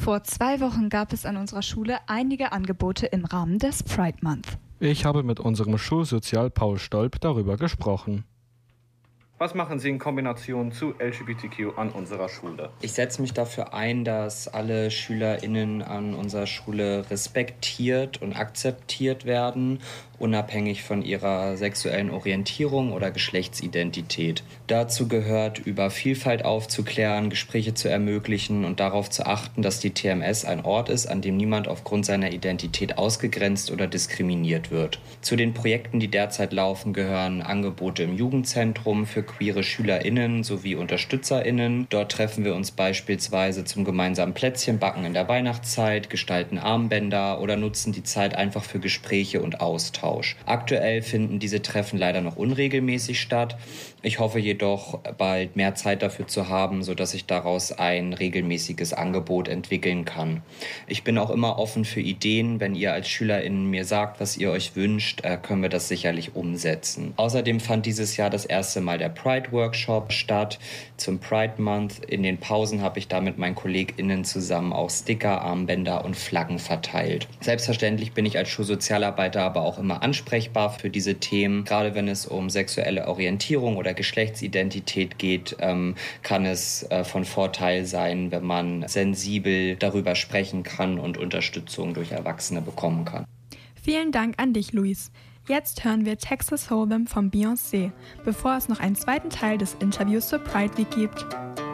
Vor 2 Wochen gab es an unserer Schule einige Angebote im Rahmen des Pride Month. Ich habe mit unserem Schulsozial Paul Stolp darüber gesprochen. Was machen Sie in Kombination zu LGBTQ an unserer Schule? Ich setze mich dafür ein, dass alle SchülerInnen an unserer Schule respektiert und akzeptiert werden, unabhängig von ihrer sexuellen Orientierung oder Geschlechtsidentität. Dazu gehört, über Vielfalt aufzuklären, Gespräche zu ermöglichen und darauf zu achten, dass die TMS ein Ort ist, an dem niemand aufgrund seiner Identität ausgegrenzt oder diskriminiert wird. Zu den Projekten, die derzeit laufen, gehören Angebote im Jugendzentrum für queere SchülerInnen sowie UnterstützerInnen. Dort treffen wir uns beispielsweise zum gemeinsamen Plätzchenbacken in der Weihnachtszeit, gestalten Armbänder oder nutzen die Zeit einfach für Gespräche und Austausch. Aktuell finden diese Treffen leider noch unregelmäßig statt. Ich hoffe jedoch, bald mehr Zeit dafür zu haben, sodass ich daraus ein regelmäßiges Angebot entwickeln kann. Ich bin auch immer offen für Ideen. Wenn ihr als SchülerInnen mir sagt, was ihr euch wünscht, können wir das sicherlich umsetzen. Außerdem fand dieses Jahr das erste Mal der Pride-Workshop statt zum Pride Month. In den Pausen habe ich da mit meinen KollegInnen zusammen auch Sticker, Armbänder und Flaggen verteilt. Selbstverständlich bin ich als Schulsozialarbeiter aber auch immer ansprechbar für diese Themen. Gerade wenn es um sexuelle Orientierung oder Geschlechtsidentität geht, kann es von Vorteil sein, wenn man sensibel darüber sprechen kann und Unterstützung durch Erwachsene bekommen kann. Vielen Dank an dich, Luis. Jetzt hören wir Texas Hold'em von Beyoncé, bevor es noch einen zweiten Teil des Interviews zur Pride Week gibt.